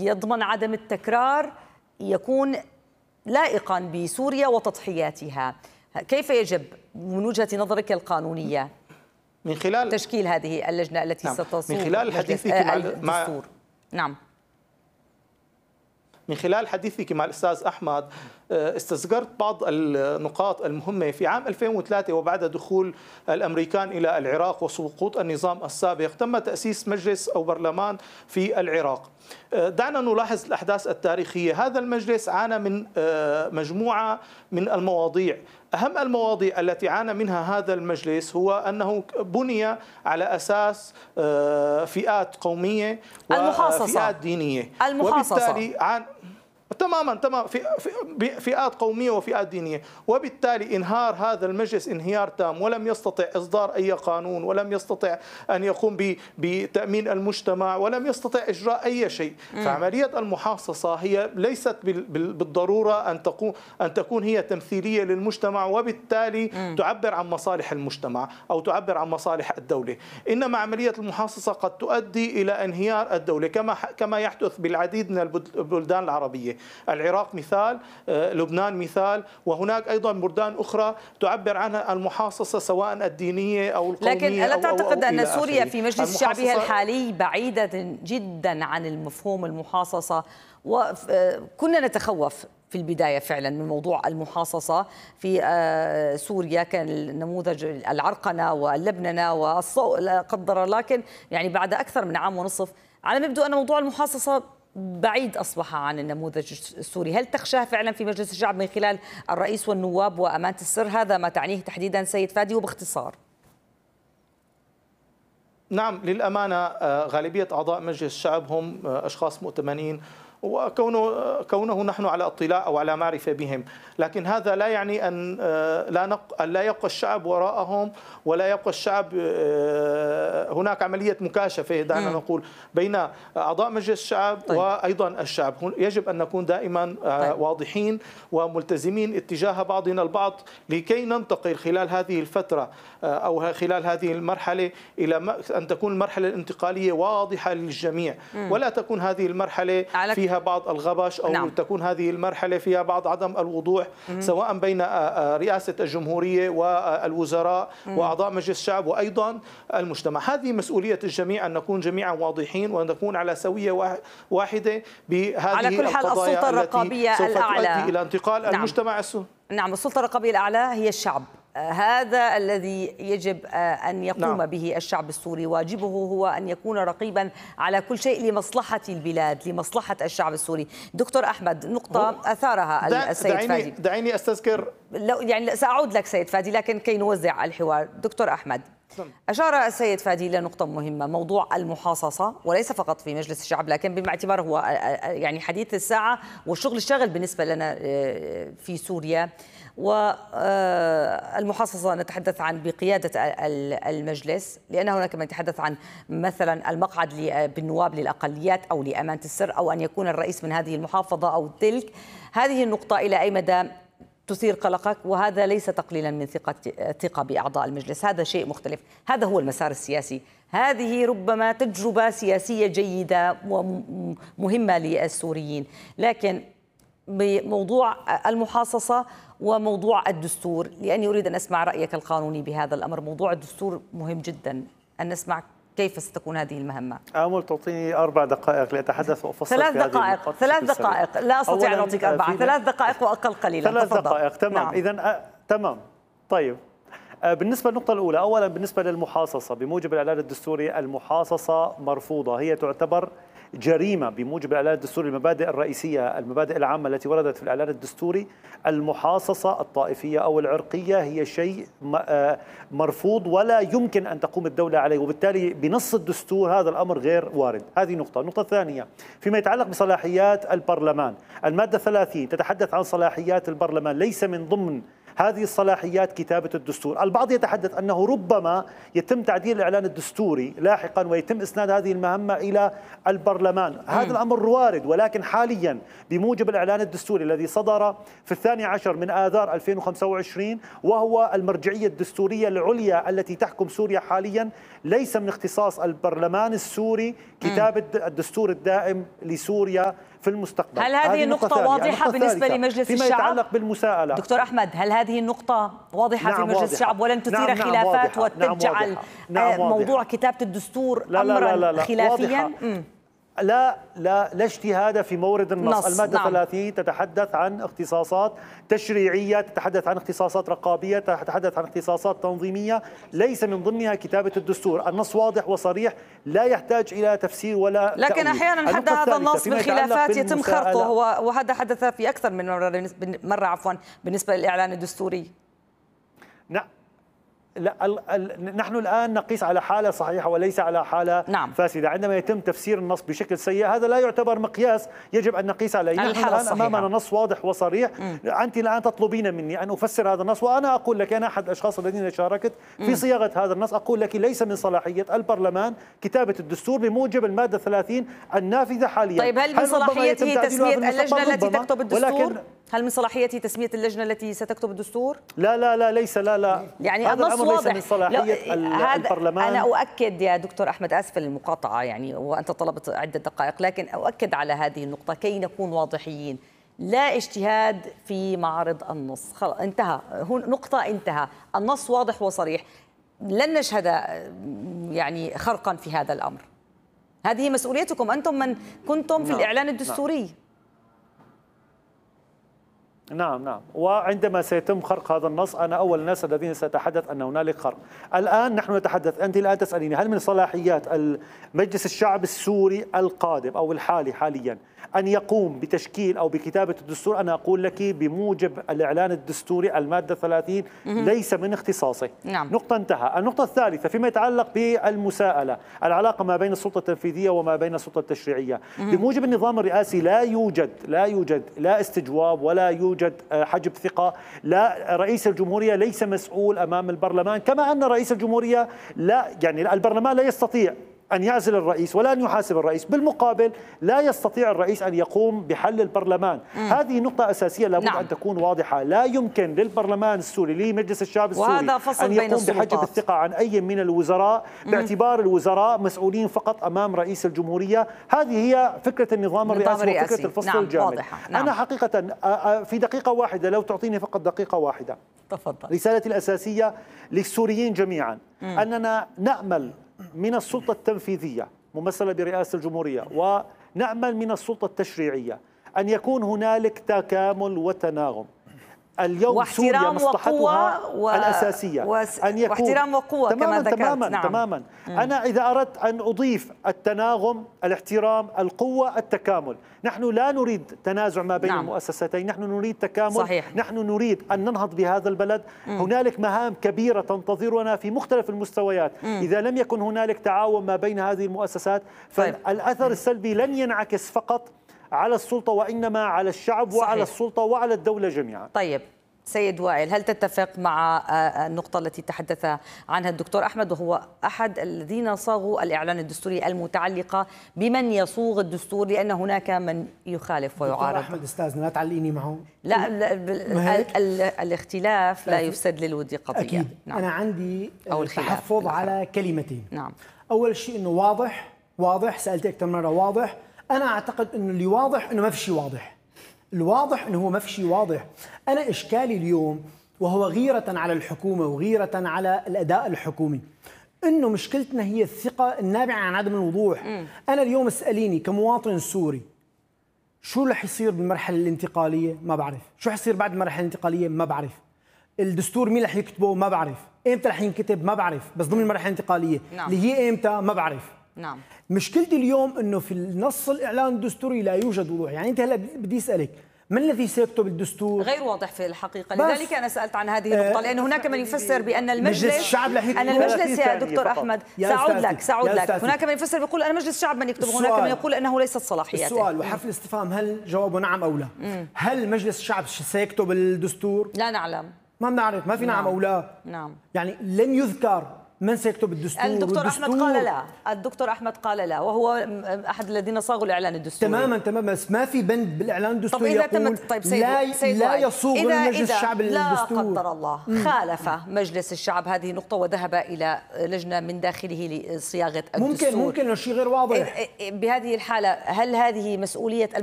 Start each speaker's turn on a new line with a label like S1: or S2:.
S1: يضمن عدم التكرار يكون لائقا بسوريا وتضحياتها. كيف يجب من وجهة نظرك القانونية
S2: من خلال
S1: تشكيل هذه اللجنة التي ستصوغ
S2: من خلال حديثك مع
S1: نعم
S2: من خلال حديثك مع الأستاذ أحمد استذكرت بعض النقاط المهمة. في عام 2003 وبعد دخول الأمريكان إلى العراق وسقوط النظام السابق تم تأسيس مجلس أو برلمان في العراق. دعنا نلاحظ الأحداث التاريخية. هذا المجلس عانى من مجموعة من المواضيع. أهم المواضيع التي عانى منها هذا المجلس هو أنه بني على أساس فئات قومية وفئات دينية، وبالتالي تماما فئات قومية وفئات دينية، وبالتالي انهار هذا المجلس انهيار تام، ولم يستطع إصدار أي قانون، ولم يستطع أن يقوم بتأمين المجتمع، ولم يستطع إجراء أي شيء. فعملية المحاصصة هي ليست بالضرورة أن تكون هي تمثيلية للمجتمع، وبالتالي تعبر عن مصالح المجتمع أو تعبر عن مصالح الدولة. إنما عملية المحاصصة قد تؤدي إلى انهيار الدولة كما يحدث بالعديد من البلدان العربية. العراق مثال، لبنان مثال، وهناك أيضا بلدان أخرى تعبر عنها المحاصصة سواء الدينية أو القومية.
S1: لكن ألا تعتقد أن سوريا في مجلس شعبها الحالي بعيدة جدا عن المفهوم المحاصصة؟ وكنا نتخوف في البداية فعلا من موضوع المحاصصة في سوريا، كان النموذج العرقنة واللبننة لا قدر الله، لكن يعني بعد أكثر من عام ونصف على ما يبدو أن موضوع المحاصصة بعيد أصبح عن النموذج السوري. هل تخشاه فعلا في مجلس الشعب من خلال الرئيس والنواب وأمانة السر؟ هذا ما تعنيه تحديدا سيد فادي وباختصار.
S2: نعم، للأمانة غالبية أعضاء مجلس الشعب هم أشخاص مؤتمنين، وكونه نحن على اطلاع أو على معرفة بهم، لكن هذا لا يعني أن لا يبقى الشعب وراءهم، ولا يبقى الشعب هناك عملية مكاشفة دعنا نقول بين أعضاء مجلس الشعب وأيضا الشعب. يجب أن نكون دائما واضحين وملتزمين اتجاه بعضنا البعض لكي ننتقل خلال هذه الفترة أو خلال هذه المرحلة إلى أن تكون المرحلة الانتقالية واضحة للجميع، ولا تكون هذه المرحلة فيها بعض الغبش أو تكون هذه المرحلة فيها بعض عدم الوضوح سواء بين رئاسة الجمهورية والوزراء وأعضاء مجلس الشعب وأيضا المجتمع. هذه مسؤولية الجميع أن نكون جميعا واضحين ونكون على سوية واحدة بهذه
S1: على كل حال السلطة الرقابية الأعلى
S2: تؤدي إلى انتقال المجتمع السوري.
S1: نعم، السلطة الرقابية الأعلى هي الشعب، هذا الذي يجب أن يقوم به الشعب السوري. واجبه هو أن يكون رقيبا على كل شيء لمصلحة البلاد، لمصلحة الشعب السوري. دكتور أحمد، نقطة أثارها السيد فادي.
S2: دعيني أستذكر،
S1: يعني سأعود لك سيد فادي، لكن كي نوزع الحوار. دكتور أحمد، أشار السيد فادي إلى نقطة مهمة، موضوع المحاصصة، وليس فقط في مجلس الشعب لكن بما اعتباره هو يعني حديث الساعة والشغل الشاغل بالنسبة لنا في سوريا. والمحاصصة نتحدث عن بقيادة المجلس، لأن هناك من يتحدث عن مثلا المقعد بالنواب للأقليات أو لأمانة السر، أو أن يكون الرئيس من هذه المحافظة أو تلك. هذه النقطة إلى أي مدى تثير قلقك؟ وهذا ليس تقليلا من ثقة بأعضاء المجلس، هذا شيء مختلف، هذا هو المسار السياسي. هذه ربما تجربة سياسية جيدة ومهمة للسوريين، لكن بموضوع المحاصصة وموضوع الدستور، لأني أريد أن أسمع رأيك القانوني بهذا الأمر. موضوع الدستور مهم جدا، أن نسمع كيف ستكون هذه المهمة.
S3: آمل تعطيني 4 دقائق لأتحدث وأفصل.
S1: 3 دقائق، 3 دقائق، لا أستطيع أن أعطيك 4، 3 دقائق وأقل قليلا.
S3: 3 دقائق، تمام. نعم. إذن تمام. طيب، بالنسبة للنقطة الأولى، أولا بالنسبة للمحاصصة بموجب الإعلان الدستوري، المحاصصة مرفوضة، هي تعتبر جريمة بموجب الإعلان الدستوري. المبادئ الرئيسية، المبادئ العامة التي وردت في الإعلان الدستوري، المحاصصة الطائفية أو العرقية هي شيء مرفوض ولا يمكن أن تقوم الدولة عليه، وبالتالي بنص الدستور هذا الأمر غير وارد. هذه نقطة. النقطة الثانية فيما يتعلق بصلاحيات البرلمان، المادة 30 تتحدث عن صلاحيات البرلمان، ليس من ضمن هذه الصلاحيات كتابة الدستور. البعض يتحدث أنه ربما يتم تعديل الإعلان الدستوري لاحقا ويتم إسناد هذه المهمة إلى البرلمان. هذا الأمر وارد، ولكن حاليا بموجب الإعلان الدستوري الذي صدر في 12 من آذار 2025 وهو المرجعية الدستورية العليا التي تحكم سوريا حاليا، ليس من اختصاص البرلمان السوري كتابة الدستور الدائم لسوريا في المستقبل.
S1: هل هذه النقطة واضحة بالنسبة لمجلس الشعب؟
S3: فيما يتعلق بالمساءلة
S1: دكتور أحمد، هل هذه النقطة واضحة في مجلس الشعب ولن تثير خلافات وتجعل موضوع كتابة الدستور أمرا خلافيا؟
S3: لا اجتهاد في مورد النص. المادة 30 تتحدث عن اختصاصات تشريعية، تتحدث عن اختصاصات رقابية، تتحدث عن اختصاصات تنظيمية، ليس من ضمنها كتابة الدستور. النص واضح وصريح لا يحتاج إلى تفسير ولا
S1: لكن
S3: تأويل.
S1: أحيانا حتى هذا النص بالخلافات يتم خرقه، وهذا حدث في أكثر من مرة بالنسبة للإعلان الدستوري.
S3: نعم. لا نحن الآن نقيس على حالة صحيحة وليس على حالة فاسدة. عندما يتم تفسير النص بشكل سيء هذا لا يعتبر مقياس يجب أن نقيس عليه. نحن الآن أمامنا نص واضح وصريح. أنت الآن تطلبين مني أن أفسر هذا النص، وأنا أقول لك أنا أحد الأشخاص الذين شاركت في صياغة هذا النص، أقول لك ليس من صلاحية البرلمان كتابة الدستور بموجب المادة 30 النافذة حاليا.
S1: طيب هل من صلاحيته تسمية اللجنة التي تكتب الدستور؟ هل من صلاحيته تسمية اللجنة التي ستكتب الدستور؟
S3: لا ليس لا
S1: يعني النص واضح.
S3: من صلاحية البرلمان.
S1: أنا أؤكد يا دكتور أحمد، آسف للمقاطعة يعني وأنت طلبت عدة دقائق، لكن أؤكد على هذه النقطة كي نكون واضحين. لا اجتهاد في معرض النص، خلاص انتهى، نقطة انتهى، النص واضح وصريح، لن نشهد يعني خرقا في هذا الأمر. هذه مسؤوليتكم أنتم من كنتم في الإعلان الدستوري.
S3: نعم وعندما سيتم خرق هذا النص أنا أول الناس الذين سأتحدث أن هنالك خرق. الآن نحن نتحدث، أنت الآن تسأليني هل من صلاحيات مجلس الشعب السوري القادم أو الحالي حاليا أن يقوم بتشكيل أو بكتابة الدستور؟ أنا أقول لك بموجب الإعلان الدستوري المادة 30 ليس من اختصاصه. نقطة انتهى. النقطة الثالثة فيما يتعلق بالمساءلة، العلاقة ما بين السلطة التنفيذية وما بين السلطة التشريعية. بموجب النظام الرئاسي لا يوجد لا استجواب ولا يوجد حجب ثقة. لا، رئيس الجمهورية ليس مسؤول أمام البرلمان، كما أن رئيس الجمهورية يعني البرلمان لا يستطيع أن يعزل الرئيس ولا أن يحاسب الرئيس، بالمقابل لا يستطيع الرئيس أن يقوم بحل البرلمان. هذه نقطة أساسية لابد أن تكون واضحة. لا يمكن للبرلمان السوري لمجلس الشعب السوري أن يقوم بحجب الثقة عن أي من الوزراء باعتبار الوزراء مسؤولين فقط أمام رئيس الجمهورية. هذه هي فكرة النظام الرئاسي وفكرة الفصل الجامد. أنا حقيقة في دقيقة واحدة، لو تعطيني فقط دقيقة واحدة،
S1: تفضل.
S3: رسالتي الأساسية للسوريين جميعا أننا نأمل من السلطة التنفيذية ممثلة برئاسة الجمهورية ونأمل من السلطة التشريعية أن يكون هنالك تكامل وتناغم. اليوم سوريا مصلحتها الأساسية أن يكون
S1: واحترام وقوة كما ذكرت.
S3: تماما. أنا إذا أردت أن أضيف التناغم، الاحترام، القوة، التكامل. نحن لا نريد تنازع ما بين المؤسستين، نحن نريد تكامل.
S1: صحيح.
S3: نحن نريد أن ننهض بهذا البلد. هنالك مهام كبيرة تنتظرنا في مختلف المستويات. إذا لم يكن هنالك تعاون ما بين هذه المؤسسات فالأثر السلبي لن ينعكس فقط على السلطة وإنما على الشعب. صحيح. وعلى السلطة وعلى الدولة جميعا.
S1: طيب سيد وائل، هل تتفق مع النقطة التي تحدث عنها الدكتور أحمد وهو أحد الذين صاغوا الإعلان الدستوري المتعلقة بمن يصوغ الدستور، لأن هناك من يخالف ويعارض؟
S4: دكتور أحمد أستاذنا لا تعلقيني معه.
S1: لا الاختلاف لا يفسد للود قضية.
S4: أكيد. أنا عندي تحفظ على كلمتين. أول شيء إنه واضح سألت أكثر مرة واضح. أنا أعتقد إنه اللي واضح إنه ما في شيء واضح. الواضح إنه هو ما في شيء واضح. أنا إشكالي اليوم وهو غيرة على الحكومة وغيرة على الأداء الحكومي، إنه مشكلتنا هي الثقة النابعة عن عدم الوضوح. أنا اليوم اسأليني كمواطن سوري شو رح يصير بالمرحلة الانتقالية؟ ما بعرف. شو رح يصير بعد المرحلة الانتقالية؟ ما بعرف. الدستور مين رح يكتبه؟ ما بعرف. إمتى رح ينكتب؟ ما بعرف. بس ضمن المرحلة الانتقالية اللي هي إمتى؟ ما بعرف. مشكلتي اليوم انه في النص الاعلان الدستوري لا يوجد وضوح. يعني انت هلا بدي اسالك من الذي سيكتب الدستور؟
S1: غير واضح في الحقيقه، لذلك انا سالت عن هذه النقطه، لان هناك من يفسر بان المجلس يا دكتور احمد سأعود لك هناك من يفسر بيقول انا مجلس الشعب من يكتب، هناك من يقول انه ليست صلاحياته.
S4: السؤال وحرف الاستفهام هل جوابه نعم او لا؟ هل مجلس الشعب سيكتب الدستور؟
S1: لا نعلم.
S4: ما بنعرف، ما في نعم أو لا.
S1: نعم.
S4: يعني لم يذكر من سيكتب الدستور.
S1: الدكتور أحمد قال لا، الدكتور أحمد قال لا، وهو أحد الذين صاغوا الإعلان الدستوري.
S4: تماما، بس ما في بند بالإعلان الدستوري
S1: طب إذا
S4: يقول
S1: طيب
S4: لا يصوغ المجلس الشعب
S1: الدستور. لا قدر الله خالف مجلس الشعب هذه النقطة وذهب إلى لجنة من داخله لصياغة الدستور،
S4: ممكن شيء غير واضح.
S1: بهذه الحالة هل هذه مسؤولية